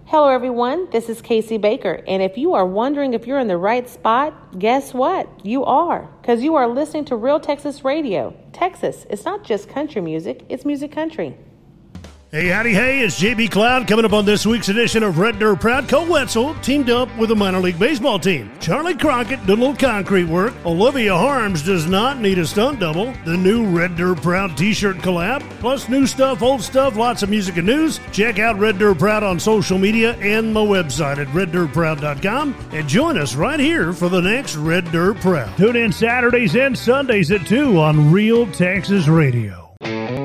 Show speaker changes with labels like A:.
A: Hello everyone, this is Casey Baker, and if you are wondering if you're in the right spot, guess what? You are, because you are listening to Real Texas Radio. Texas, it's not just country music, it's music country.
B: Hey, howdy, hey, it's J.B. Cloud coming up on this week's edition of Red Dirt Proud. Cole Wetzel teamed up with a minor league baseball team. Charlie Crockett did a little concrete work. Olivia Harms does not need a stunt double. The new Red Dirt Proud t-shirt collab, plus new stuff, old stuff, lots of music and news. Check out Red Dirt Proud on social media and my website at reddirtproud.com. And join us right here for the next Red Dirt Proud. Tune in Saturdays and Sundays at 2 on Real Texas Radio.